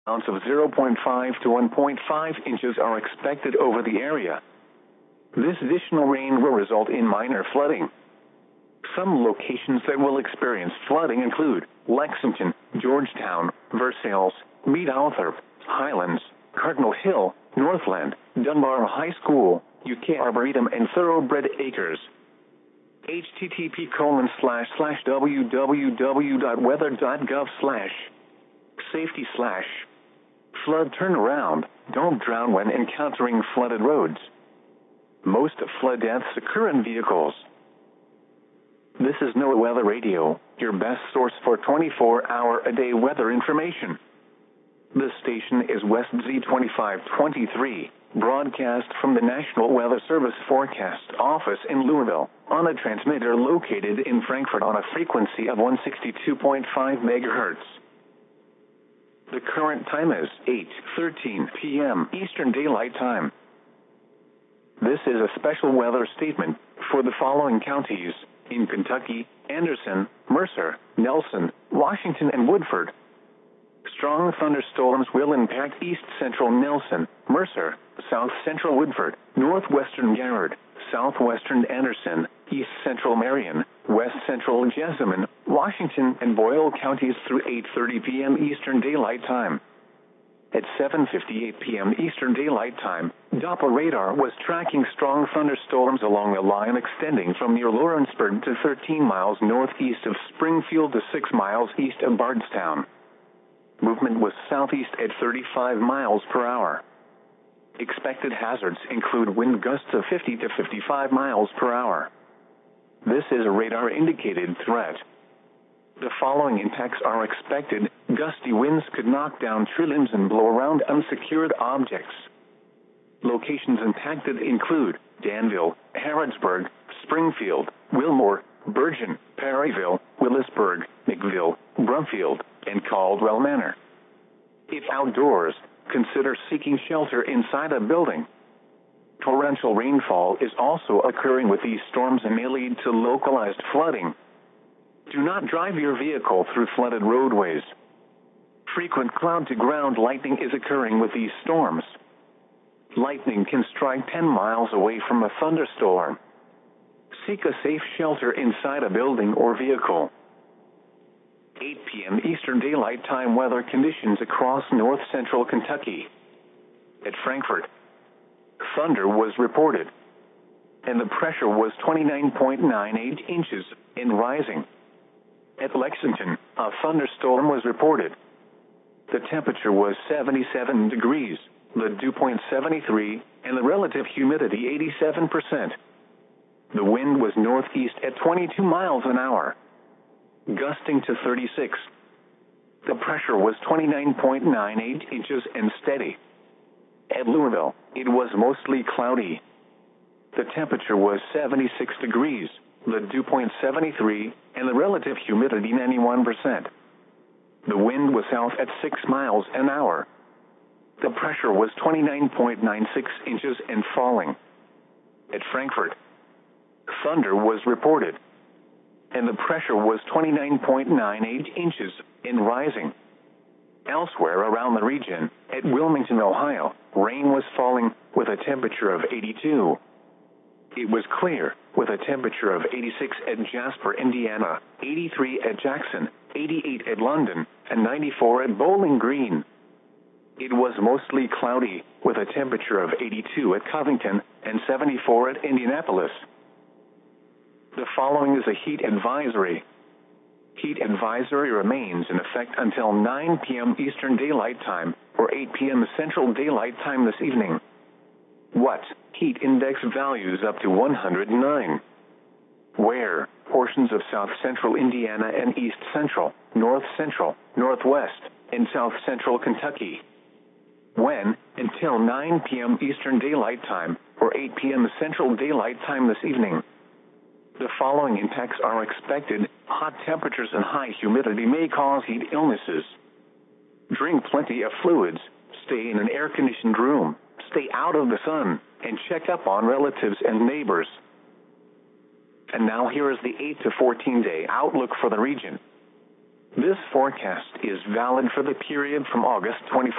Amounts of 0.5 to 1.5 inches are expected over the area. This additional rain will result in minor flooding. Some locations that will experience flooding include Lexington, Georgetown, Versailles, Mead Althorp, Highlands, Cardinal Hill, Northland, Dunbar High School, UK Arboretum, and Thoroughbred Acres. http://www.weather.gov/safety/flood turnaround. Don't drown when encountering flooded roads. Most flood deaths occur in vehicles. This is NOAA Weather Radio, your best source for 24-hour-a-day weather information. This station is West Z2523, broadcast from the National Weather Service Forecast Office in Louisville, on a transmitter located in Frankfort on a frequency of 162.5 MHz. The current time is 8:13 p.m. Eastern Daylight Time. This is a special weather statement for the following counties in Kentucky: Anderson, Mercer, Nelson, Washington, and Woodford. Strong thunderstorms will impact east central Nelson, Mercer, south central Woodford, northwestern Garrard, southwestern Anderson, east central Marion, west central Jessamine, Washington, and Boyle counties through 8:30 p.m. Eastern Daylight Time. At 7:58 p.m. Eastern Daylight Time, Doppler radar was tracking strong thunderstorms along a line extending from near Lawrenceburg to 13 miles northeast of Springfield to 6 miles east of Bardstown. Movement was southeast at 35 miles per hour. Expected hazards include wind gusts of 50 to 55 miles per hour. This is a radar-indicated threat. The following impacts are expected. Gusty winds could knock down tree limbs and blow around unsecured objects. Locations impacted include Danville, Harrodsburg, Springfield, Wilmore, Bergen, Perryville, Willisburg, McVille, Brumfield, and Caldwell Manor. If outdoors, consider seeking shelter inside a building. Torrential rainfall is also occurring with these storms and may lead to localized flooding. Do not drive your vehicle through flooded roadways. Frequent cloud-to-ground lightning is occurring with these storms. Lightning can strike 10 miles away from a thunderstorm. Seek a safe shelter inside a building or vehicle. 8 p.m. Eastern Daylight Time weather conditions across north-central Kentucky. At Frankfort, thunder was reported, and the pressure was 29.98 inches and rising. At Lexington, a thunderstorm was reported. The temperature was 77 degrees, the dew point 73, and the relative humidity 87%. The wind was northeast at 22 miles an hour, gusting to 36. The pressure was 29.98 inches and steady. At Louisville, it was mostly cloudy. The temperature was 76 degrees, the dew point 73, and the relative humidity 91%. The wind was south at 6 miles an hour. The pressure was 29.96 inches and falling. At Frankfort, thunder was reported, and the pressure was 29.98 inches and rising. Elsewhere around the region, at Wilmington, Ohio, rain was falling with a temperature of 82. It was clear, with a temperature of 86 at Jasper, Indiana, 83 at Jackson, 88 at London, and 94 at Bowling Green. It was mostly cloudy, with a temperature of 82 at Covington and 74 at Indianapolis. The following is a heat advisory. Heat advisory remains in effect until 9 p.m. Eastern Daylight Time or 8 p.m. Central Daylight Time this evening. What? Heat index values up to 109. Where? Portions of south central Indiana and east central, north central, northwest, and south central Kentucky. When? Until 9 p.m. Eastern Daylight Time or 8 p.m. Central Daylight Time this evening. The following impacts are expected. Hot temperatures and high humidity may cause heat illnesses. Drink plenty of fluids, stay in an air-conditioned room, stay out of the sun, and check up on relatives and neighbors. And now here is the 8 to 14-day outlook for the region. This forecast is valid for the period from August 24